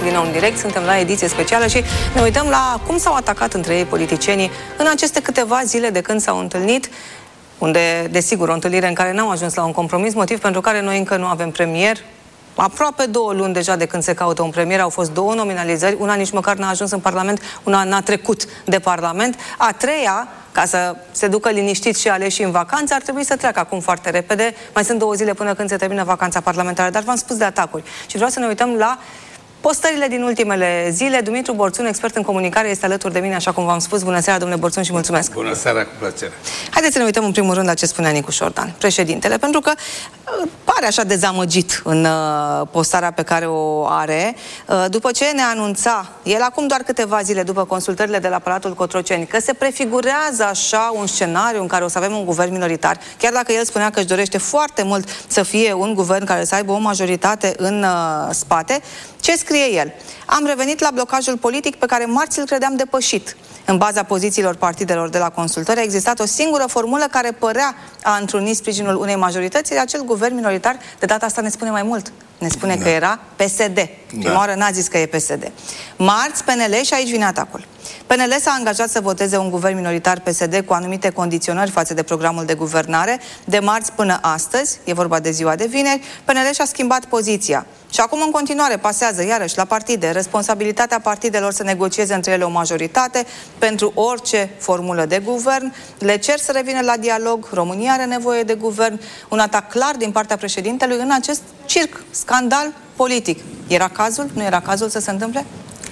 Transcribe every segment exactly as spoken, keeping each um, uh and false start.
din nou în direct, suntem la ediție specială și ne uităm la cum s-au atacat între ei politicienii în aceste câteva zile de când s-au întâlnit, unde, desigur, o întâlnire în care n-au ajuns la un compromis, motiv pentru care noi încă nu avem premier. Aproape două luni deja de când se caută un premier, au fost două nominalizări, una nici măcar n-a ajuns în Parlament, una n-a trecut de Parlament, a treia, ca să se ducă liniștit și aleși în vacanță, ar trebui să treacă acum foarte repede, mai sunt două zile până când se termină vacanța parlamentară, dar v-am spus de atacuri și vreau să ne uităm la postările din ultimele zile. Dumitru Borțun, expert în comunicare, este alături de mine, așa cum v-am spus. Bună seara, domnule Borțun, și mulțumesc! Bună seara, cu plăcere! Haideți să ne uităm în primul rând la ce spunea Nicu Șordan, președintele, pentru că pare așa dezamăgit în uh, postarea pe care o are, uh, după ce ne anunța, el acum doar câteva zile după consultările de la Palatul Cotroceni, că se prefigurează așa un scenariu în care o să avem un guvern minoritar, chiar dacă el spunea că își dorește foarte mult să fie un guvern care să aibă o majoritate în uh, spate. Ce scrie el? Am revenit la blocajul politic pe care marți îl credeam depășit. În baza pozițiilor partidelor de la consultări a existat o singură formulă care părea a întruni sprijinul unei majorități, iar acel guvern minoritar, de data asta ne spune mai mult. Ne spune da. că era P S D. Prima da. oară n-a zis că e P S D. Marți, P N L, și aici vine atacul. P N L s-a angajat să voteze un guvern minoritar P S D cu anumite condiționări față de programul de guvernare. De marți până astăzi, e vorba de ziua de vineri, P N L și-a schimbat poziția. Și acum în continuare pasează iarăși la partide responsabilitatea partidelor să negocieze între ele o majoritate pentru orice formulă de guvern. Le cer să revină la dialog. România are nevoie de guvern. Un atac clar din partea președintelui în acest circ, scandal politic. Era cazul? Nu era cazul să se întâmple?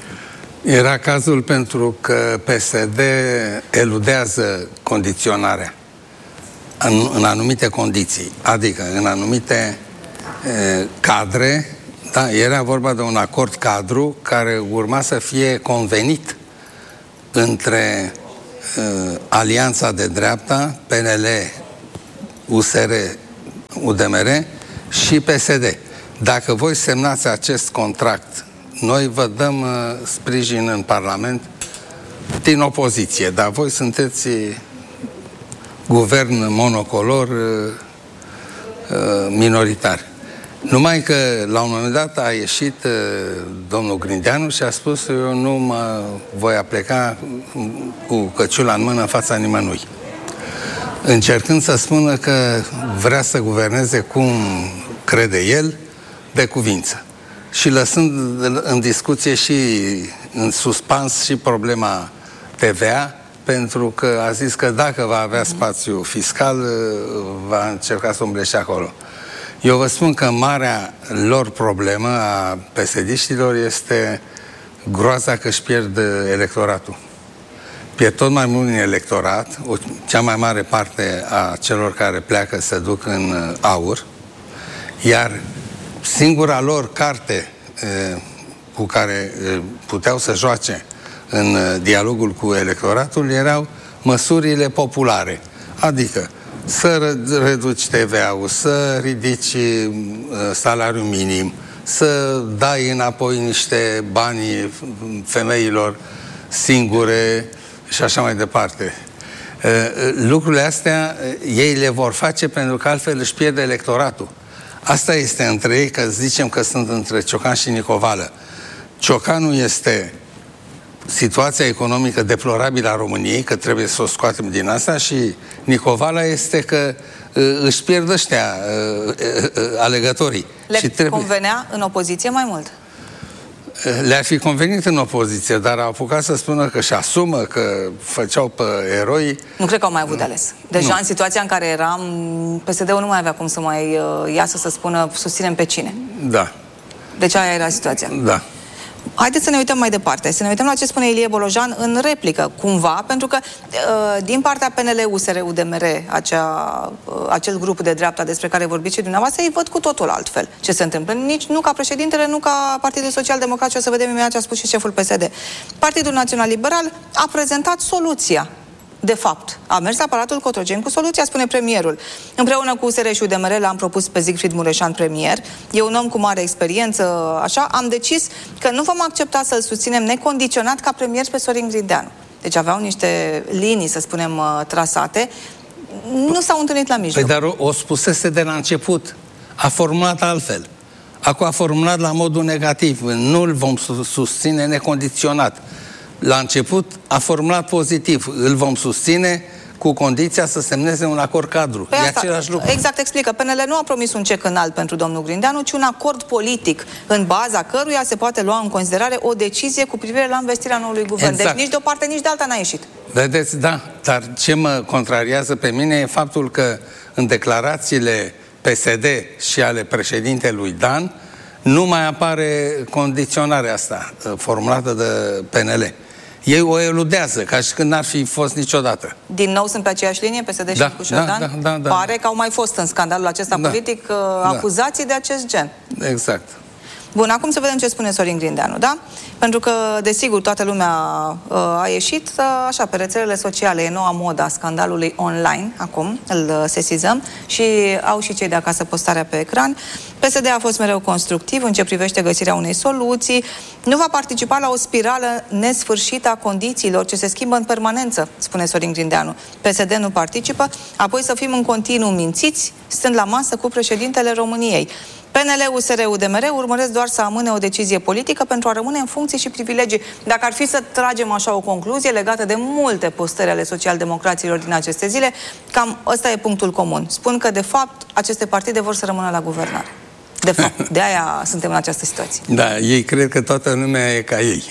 Era cazul pentru că P S D eludează condiționarea în, în anumite condiții, adică în anumite e, cadre. Da, era vorba de un acord cadru care urma să fie convenit între uh, Alianța de Dreapta, P N L, U S R, U D M R și P S D. Dacă voi semnați acest contract, noi vă dăm uh, sprijin în Parlament din opoziție, dar voi sunteți guvern monocolor uh, uh, minoritar. Numai că la un moment dat a ieșit uh, domnul Grindeanu și a spus: eu nu mă voi apleca cu căciula în mână în fața nimănui, încercând să spună că vrea să guverneze cum crede el, de cuvință. Și lăsând în discuție și în suspans și problema T V A, pentru că a zis că dacă va avea spațiu fiscal, va încerca să umble și acolo. Eu vă spun că marea lor problemă a P S D-știlor este groaza că își pierd electoratul. Pierd tot mai mult în electorat, o, cea mai mare parte a celor care pleacă se duc în aur, iar singura lor carte e, cu care e, puteau să joace în dialogul cu electoratul erau măsurile populare, adică să reduci T V A-ul, să ridici uh, salariul minim, să dai înapoi niște bani femeilor singure și așa mai departe. Uh, lucrurile astea uh, ei le vor face pentru că altfel își pierde electoratul. Asta este între ei, că zicem că sunt între Ciocan și Nicovală. Ciocanul este situația economică deplorabilă a României, că trebuie să o scoatem din asta, și Nicovala este că uh, își pierd ăștia uh, uh, alegătorii. Le și trebuie... convenea în opoziție mai mult? Le-ar fi convenit în opoziție, dar au apucat să spună că își asumă, că făceau pe eroi. Nu cred că au mai avut de ales. Deja nu. În situația în care eram, P S D-ul nu mai avea cum să mai uh, iasă să spună susținem pe cine. Da. Deci aia era situația. Da. Haideți să ne uităm mai departe, să ne uităm la ce spune Ilie Bolojan în replică, cumva, pentru că din partea P N L, U S R, U D M R, acea, acel grup de dreapta despre care vorbiți și dumneavoastră, îi văd cu totul altfel ce se întâmplă. Nici nu ca președintele, nu ca Partidul Social Democrat, și o să vedem imediat ce a spus și șeful P S D. Partidul Național Liberal a prezentat soluția. De fapt, a mers la Palatul Cotroceni cu soluția, spune premierul. Împreună cu U S R și U D M R l-am propus pe Siegfried Mureșan premier. E un om cu mare experiență, așa. Am decis că nu vom accepta să-l susținem necondiționat ca premier pe Sorin Grindeanu. Deci aveau niște linii, să spunem, trasate. Nu s-au întâlnit la mijloc. Păi dar o, o spusese de la început. A formulat altfel. Acum a formulat la modul negativ, nu-l vom susține necondiționat. La început a formulat pozitiv, îl vom susține cu condiția să semneze un acord cadru. Păi e asta, același lucru. Exact, explică. P N L nu a promis un cec înalt pentru domnul Grindeanu, ci un acord politic, în baza căruia se poate lua în considerare o decizie cu privire la investirea noului guvern. Exact. Deci nici de o parte, nici de alta n-a ieșit. Vedeți, da, dar ce mă contrariază pe mine e faptul că în declarațiile P S D și ale președintelui Dan nu mai apare condiționarea asta formulată de P N L. Ei o eludează, ca și când n-ar fi fost niciodată. Din nou sunt pe aceeași linie, P S D și da, cu Șordan? Da, da, da, da. Pare că au mai fost în scandalul acesta da, politic da. acuzații de acest gen. Exact. Bun, acum să vedem ce spune Sorin Grindeanu, da? Pentru că, desigur, toată lumea uh, a ieșit uh, așa pe rețelele sociale. E noua moda scandalului online, acum îl uh, sesizăm și au și cei de acasă postarea pe ecran. P S D a fost mereu constructiv în ce privește găsirea unei soluții. Nu va participa la o spirală nesfârșită a condițiilor ce se schimbă în permanență, spune Sorin Grindeanu. P S D nu participă, apoi să fim în continuu mințiți, stând la masă cu președintele României. P N L, U S R, U D M R urmăresc doar să amâne o decizie politică pentru a rămâne în funcții și privilegii. Dacă ar fi să tragem așa o concluzie legată de multe postări ale socialdemocraților din aceste zile, cam ăsta e punctul comun. Spun că, de fapt, aceste partide vor să rămână la guvernare. De fapt, de aia suntem în această situație. Da, ei cred că toată lumea e ca ei.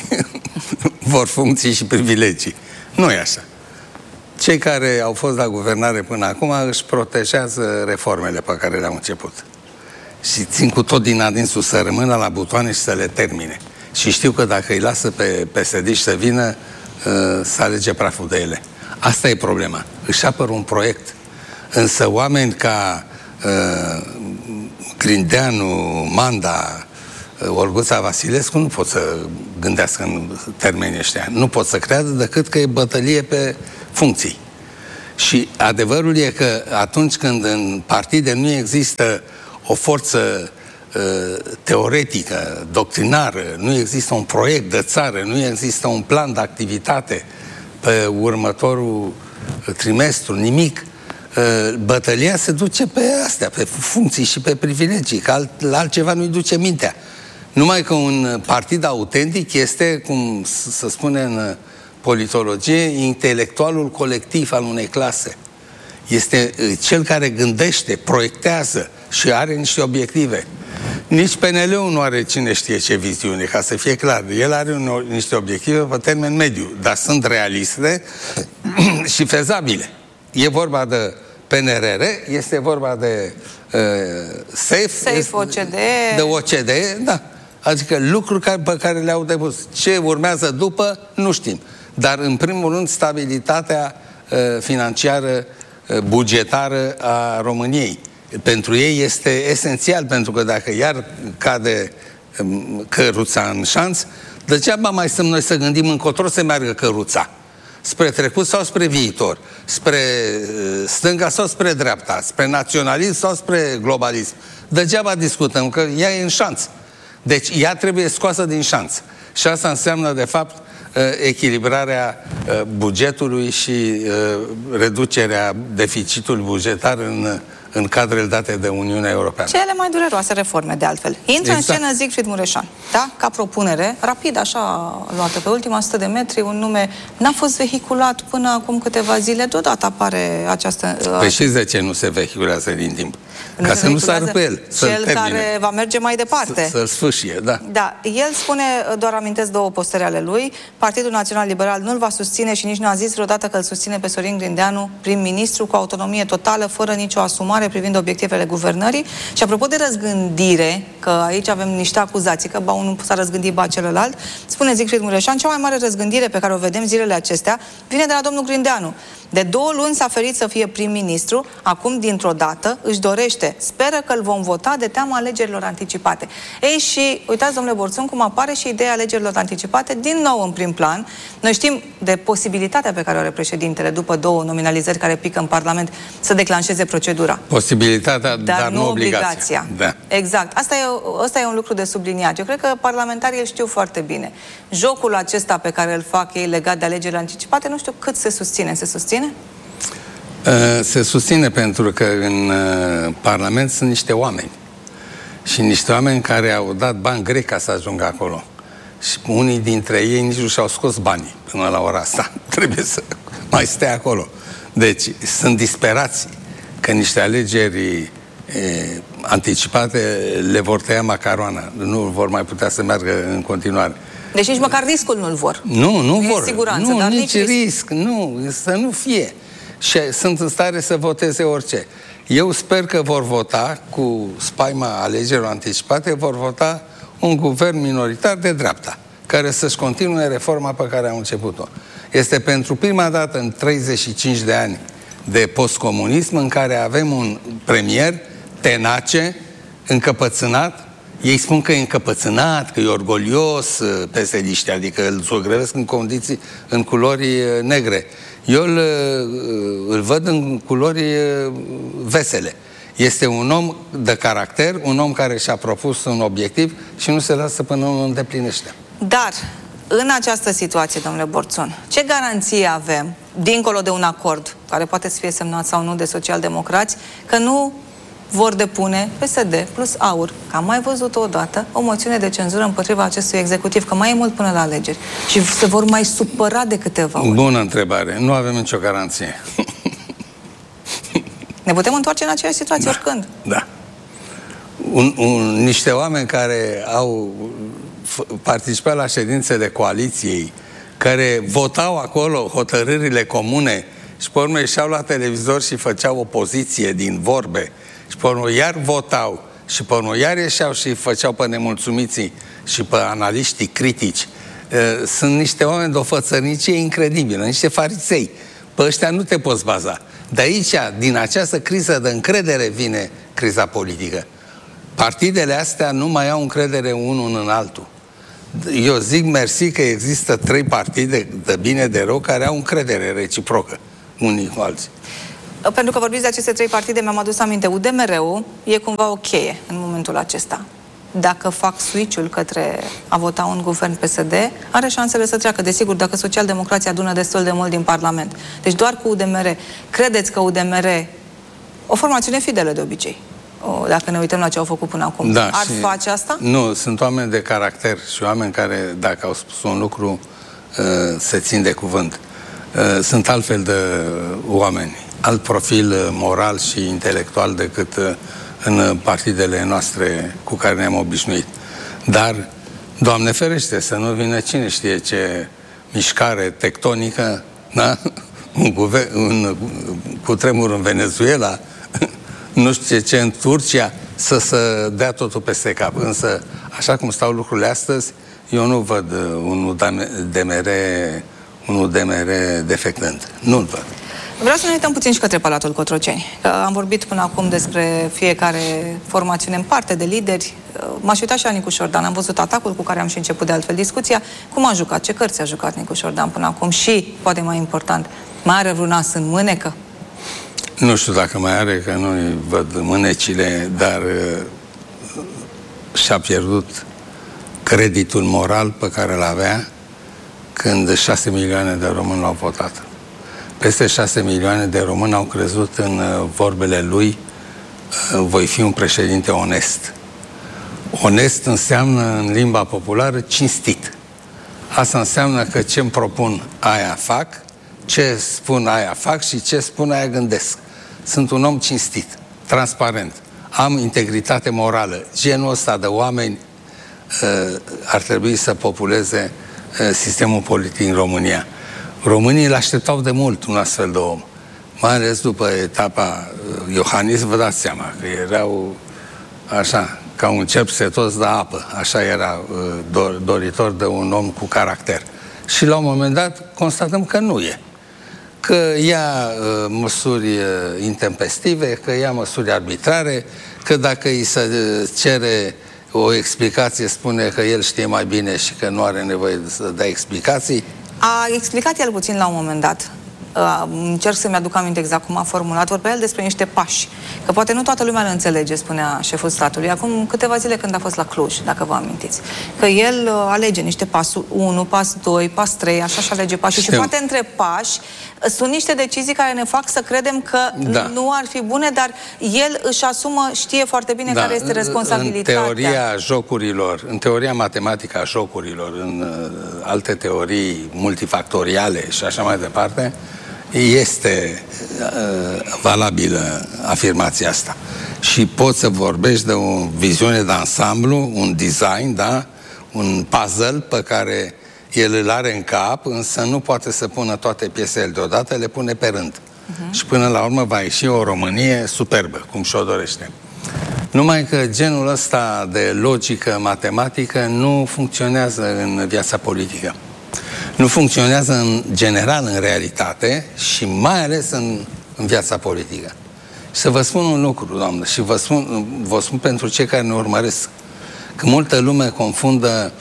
Vor funcții și privilegii. Nu e așa. Cei care au fost la guvernare până acum își protejează reformele pe care le-au început. Și țin cu tot din adinsul să rămână la butoane și să le termine. Și știu că dacă îi lasă pe P S D și să vină, să alege praful de ele. Asta e problema. Își apăr un proiect. Însă oameni ca uh, Grindeanu, Manda, Olguța Vasilescu nu pot să gândească în termenii ăștia. Nu pot să creadă decât că e bătălie pe funcții. Și adevărul e că atunci când în partide nu există o forță uh, teoretică, doctrinară, nu există un proiect de țară, nu există un plan de activitate pe următorul trimestru, nimic, uh, bătălia se duce pe astea, pe funcții și pe privilegii, că alt, la altceva nu-i duce mintea. Numai că un partid autentic este, cum se spune în politologie, intelectualul colectiv al unei clase. Este cel care gândește, proiectează și are niște obiective. Nici P N L-ul nu are cine știe ce viziune, ca să fie clar. El are un, niște obiective pe termen mediu, dar sunt realiste și fezabile. E vorba de P N R R, este vorba de uh, SAFE, SAFE, O C D E. De O C D E, da. Adică lucruri care, pe care le-au depus. Ce urmează după, nu știm. Dar, în primul rând, stabilitatea uh, financiară, uh, bugetară a României. Pentru ei este esențial, pentru că dacă iar cade um, căruța în șanț, degeaba mai stăm noi să gândim încotro să meargă căruța. Spre trecut sau spre viitor, spre uh, stânga sau spre dreapta, spre naționalism sau spre globalism. Degeaba discutăm, că ea e în șanț. Deci ea trebuie scoasă din șanț. Și asta înseamnă, de fapt, echilibrarea bugetului și reducerea deficitului bugetar în, în cadrele date de Uniunea Europeană. Cele mai dureroase reforme, de altfel. Intră exact. în scenă Siegfried Mureșan, da? Ca propunere, rapid, așa luată, pe ultima sută de metri, un nume n-a fost vehiculat până acum câteva zile, deodată apare această... Păi știți de ce nu se vehiculează din timp? Nu Ca să nu sară pe el, cel care va merge mai departe. Să-l sfâșie, da. Da, el spune, doar amintesc două postări ale lui, Partidul Național Liberal nu-l va susține și nici nu a zis vreodată că îl susține pe Sorin Grindeanu, prim-ministru, cu autonomie totală, fără nicio asumare privind obiectivele guvernării. Și apropo de răzgândire, că aici avem niște acuzații, că ba unul s-a răzgândit, ba celălalt, spune Siegfried Mureșan, cea mai mare răzgândire pe care o vedem zilele acestea vine de la domnul Grindeanu. De două luni s-a ferit să fie prim-ministru, acum, dintr-o dată, își dorește, speră că îl vom vota de teama alegerilor anticipate. Ei, și uitați, domnule Borțun, cum apare și ideea alegerilor anticipate, din nou în prim plan. Noi știm de posibilitatea pe care o are președintele, după două nominalizări care pică în Parlament, să declanșeze procedura. Posibilitatea, dar, dar nu obligația. obligația. Da. Exact. Asta e, asta e un lucru de subliniat. Eu cred că parlamentarii îl știu foarte bine. Jocul acesta pe care îl fac ei legat de alegerile anticipate, nu știu cât se susține. Se susține? Se susține pentru că în Parlament sunt niște oameni. și niște oameni care au dat bani grei ca să ajungă acolo. Și unii dintre ei nici nu și-au scos banii până la ora asta. Trebuie să mai stea acolo. Deci sunt disperați că niște alegeri e, anticipate le vor tăia macaroana. Nu vor mai putea să meargă în continuare. Deci nici măcar riscul nu-l vor. Nu, nu e vor. Siguranță, nu, dar nici nici risc. risc. Nu, să nu fie. Și sunt în stare să voteze orice. Eu sper că vor vota, cu spaima alegerilor anticipate, vor vota un guvern minoritar de dreapta, care să-și continue reforma pe care au început-o. Este pentru prima dată în treizeci și cinci de ani de postcomunism în care avem un premier tenace, încăpățânat. Ei spun că e încăpățânat, că e orgolios pesediști, adică îl zugrăvesc în condiții, în culori negre. Eu îl, îl văd în culori vesele. Este un om de caracter, un om care și-a propus un obiectiv și nu se lasă până nu îndeplinește. Dar, în această situație, domnule Borțun, ce garanție avem, dincolo de un acord, care poate să fie semnat sau nu de socialdemocrați, că nu vor depune P S D plus AUR, că am mai văzut odată, o moțiune de cenzură împotriva acestui executiv, că mai e mult până la alegeri și se vor mai supăra de câteva ori? Bună întrebare. Nu avem nicio garanție. Ne putem întoarce în aceeași situație da, oricând. Da. Un, un, niște oameni care au participat la ședințele coaliției, care votau acolo hotărârile comune și pe urmă ieșeau la televizor și făceau opoziție din vorbe și pe urmă iar votau și pe urmă iar ieșeau și făceau pe nemulțumiții și pe analiștii critici. Sunt niște oameni de o fățărnicie incredibilă, niște farisei. Pe ăștia nu te poți baza. De aici, din această criză de încredere, vine criza politică. Partidele astea nu mai au încredere unul în altul. Eu zic mersi că există trei partide de bine de rău care au încredere reciprocă unii cu alții. Pentru că vorbiți de aceste trei partide, mi-am adus aminte, U D M R-ul e cumva o cheie în momentul acesta. Dacă fac switch-ul către a vota un guvern P S D, are șansele să treacă. Desigur, dacă socialdemocrația adună destul de mult din Parlament. Deci doar cu U D M R. Credeți că U D M R, o formațiune fidelă de obicei, o, dacă ne uităm la ce au făcut până acum, da, ar face asta? Nu, sunt oameni de caracter și oameni care, dacă au spus un lucru, se țin de cuvânt. Sunt altfel de oameni, alt profil moral și intelectual decât în partidele noastre cu care ne-am obișnuit. Dar, Doamne ferește, să nu vină cine știe ce mișcare tectonică, da? un, guvern, un cutremur în Venezuela, nu știu ce, ce în Turcia, să se dea totul peste cap. Însă, așa cum stau lucrurile astăzi, eu nu văd un U D M R, un U D M R defectând. Nu-l văd. Vreau să ne uităm puțin și către Palatul Cotroceni. Că am vorbit până acum despre fiecare formațiune în parte de lideri. M-aș uita și la Nicu Șordan. Am văzut atacul cu care am și început de altfel discuția. Cum a jucat? Ce cărți a jucat Nicu Șordan până acum? Și, poate mai important, mai are vreun as în mânecă? Nu știu dacă mai are, că nu-i văd mânecile, dar uh, și-a pierdut creditul moral pe care îl avea când șase milioane de români l-au votat. Peste șase milioane de români au crezut în uh, vorbele lui uh, voi fi un președinte onest. Onest înseamnă, în limba populară, cinstit. Asta înseamnă că ce îmi propun, aia fac, ce spun, aia fac și ce spun, aia gândesc. Sunt un om cinstit, transparent, am integritate morală. Genul ăsta de oameni uh, ar trebui să populeze uh, sistemul politic în România. Românii îl așteptau de mult un astfel de om. Mai ales după etapa uh, Iohannis, vă dați seama că erau așa, ca un cerb setos de apă. Așa era uh, dor, doritor de un om cu caracter. Și la un moment dat constatăm că nu e. Că ia uh, măsuri uh, intempestive, că ia măsuri arbitrare, că dacă îi se uh, cere o explicație, spune că el știe mai bine și că nu are nevoie să dea explicații. A explicat el puțin la un moment dat uh, încerc să-mi aduc aminte exact cum a formulat, vorbea el despre niște pași, că poate nu toată lumea îl înțelege, spunea șeful statului, acum câteva zile când a fost la Cluj, dacă vă amintiți, că el uh, alege niște pasul unu, pas doi, pas trei, așa și alege pașii. Și poate între pași sunt niște decizii care ne fac să credem că da. nu ar fi bune, dar el își asumă, știe foarte bine da. care este responsabilitatea. În teoria jocurilor, în teoria matematică a jocurilor, în uh, alte teorii multifactoriale și așa mai departe, este uh, valabilă afirmația asta. Și poți să vorbești de o viziune de ansamblu, un design, da? Un puzzle pe care el îl are în cap, însă nu poate să pună toate piesele deodată, le pune pe rând. Uh-huh. Și până la urmă va ieși o Românie superbă, cum și-o dorește. Numai că genul ăsta de logică matematică nu funcționează în viața politică. Nu funcționează în general în realitate și mai ales în, în viața politică. Și să vă spun un lucru, doamnă, și vă spun, vă spun pentru cei care ne urmăresc, că multă lume confundă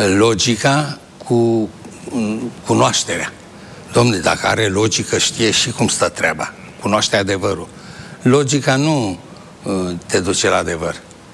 logica cu cunoașterea. Dom'le, dacă are logică, știe și cum stă treaba. Cunoaște adevărul. Logica nu uh, te duce la adevăr.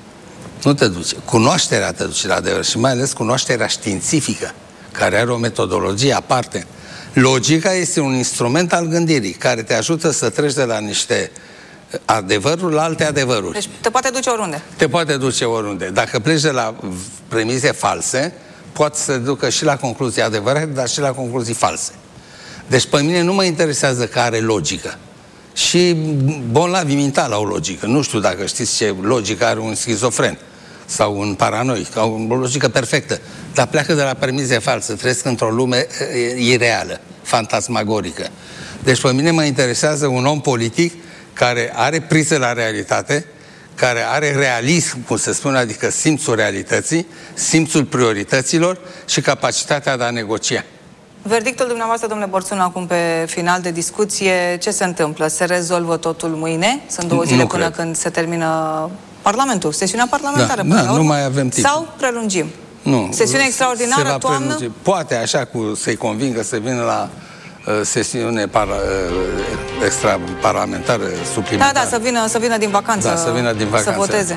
Nu te duce. Cunoașterea te duce la adevăr și mai ales cunoașterea științifică, care are o metodologie aparte. Logica este un instrument al gândirii care te ajută să treci de la niște adevăruri la alte adevăruri. Deci te poate duce oriunde. Te poate duce oriunde. Dacă pleci de la premize false, poate să ducă și la concluzii adevărate, dar și la concluzii false. Deci pe mine nu mă interesează că are logică. Și bolnavii mentali au logică. Nu știu dacă știți ce logică are un schizofren sau un paranoic, au o logică perfectă, dar pleacă de la premize false, trăiesc într-o lume ireală, fantasmagorică. Deci pe mine mă interesează un om politic care are priză la realitate, care are realism, cum se spune, adică simțul realității, simțul priorităților și capacitatea de a negocia. Verdictul dumneavoastră, domnule Borțun, acum pe final de discuție, ce se întâmplă? Se rezolvă totul mâine? Sunt două zile nu până cred. când se termină Parlamentul, sesiunea parlamentară. Da, până da, la urmă, nu mai avem timp. Sau prelungim? Nu. Sesiune extraordinară, toamnă? Prelungi. Poate, așa, cu să-i convingă să vină la uh, sesiune para, uh, extraparlamentară suplimentară. Da, da, să vină, să vină din vacanță, da, să vină din vacanță. să voteze.